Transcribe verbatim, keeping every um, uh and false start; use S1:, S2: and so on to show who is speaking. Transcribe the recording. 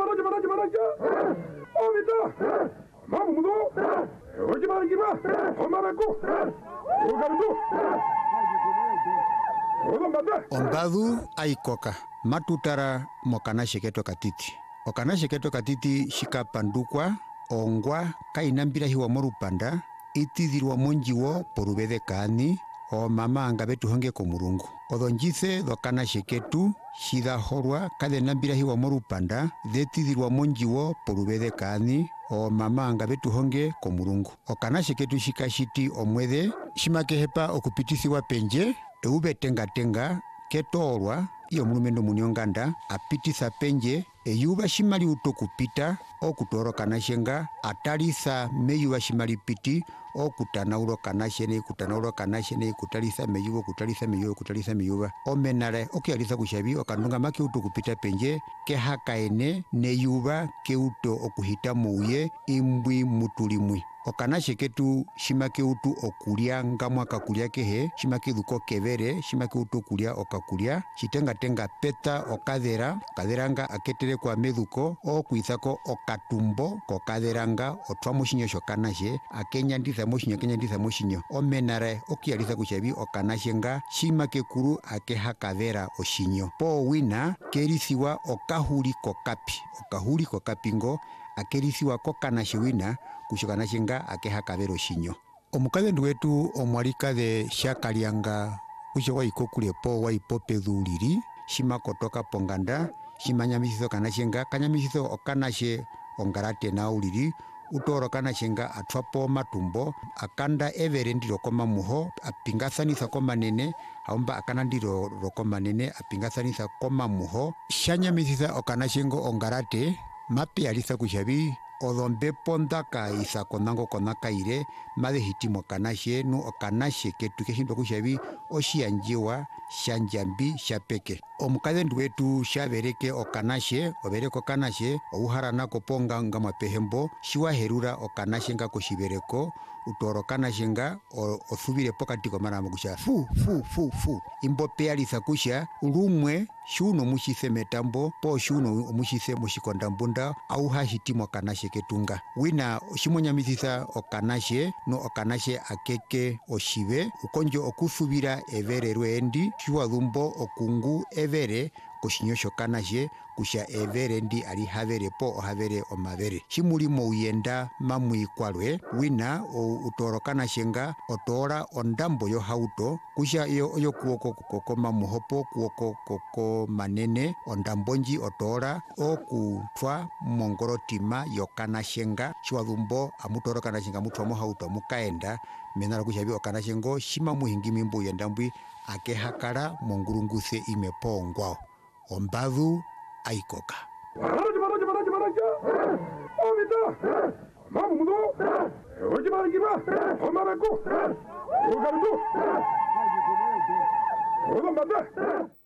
S1: maraja maraja maraja. Oh vita. Mamu mudo. Oji marajiba. Omarako. Ogarudo.
S2: Ombadu aikoka matutara mokana sheketo katiti okana sheketo katiti shika pandukwa ongwa kainambira hiwa morupanda itidhirwa monjiwo porubede kani o mama anga betu honge komurungu odonjise dokana sheketu shida horwa kade nambira hiwa morupanda detidhirwa monjiwo porubede kani o mama anga betu honge komurungu okana sheketu shika shiti omwede shimakehepa okupitisiwa penje eube tenga tenga ketorwa iyo mulumendo munionganda apitisa penje eyuba shimali utokupita okutoro kanashenga atalisa meyuba shimali piti okutanauro kanashene kutanauro kanashene kutalisa meyuba kutalisa meyuba kutalisa meyuba omenare okialisa kushabi okandunga make utokupita penje kehakaene neyuba keuto okuhita muye imbwi mutulimwi okanashe ketu shimake utu okulia ngamwa kakulia kehe shimake duko kevere shimake utu okulia okakulia shitenga tenga peta okadera kaderanga aketere kwa meduko okuizako okatumbo kokaderanga otwa moshinyo shokanashe akenya ndisa moshinyo kenya ndisa moshinyo omenare okialisa kushabi okanashenga shimake kuru akeha kavera oshinyo po wina kerisiwa okahuli kokapi okahuli kokapingo akerisiwa kokanashe wina kushokanashenga akeha kavero shinyo omukadhe wetu omwalikadhe shakalianga kusho waikokulepo waipopedhulili shimakotoka ponganda shimanyamisiso kanashenga kanyamisiso okanashe ongarate naulili utoro kanashenga atwapo matumbo akanda evere ndiro komamuho apingasanisa komanene aumba akana ndiro rokomanene apingasanisa komamuho shanyamisisa okanashengo ongarate mapi alisa kushabi odombe pondaka isa konango konaka ire made hitimo kanashe nu okanashe ketu keshindo kushabi oshianjiwa shanjambi shapeke omukadhe wetu shabereke okanashe obereko kanashe ouharana koponga ngama pehembo shiwaherura okanashe ngako shibereko utoro kanashe nga othubire pokati komarama kusha fu fu fu fu imbo pealisa kusha ulumwe shuno mushise metambo po shuno mushise mushikondambunda au hahitimo kanashe ketunga wina shimonyamisisa okanashe no okanashe akeke oshive ukonjo okusubira evere rwendi shiwadhumbo okungu evere koshinyo shokanashe kusha evere ndi ali havere po ohavere omavere shimulimo uyenda mamwikwalwe wina utoro kanashenga otora ondambo yo hauto kusha iyo oyo kuoko koko mamuhopo kuoko koko manene ondambonji otora okutwa mongorotima yokanashenga shiwadhumbo amutoro kanashenga mutwa mo hauto mukaenda menara kushabi okanashengo shima muhingimi mbu yendambwi akehakala mongurunguse imepongwao ombadu aikoka
S1: maraja maraja maraja maraja oh vita mamu mudo oji marajiba omarako ogarudo odombada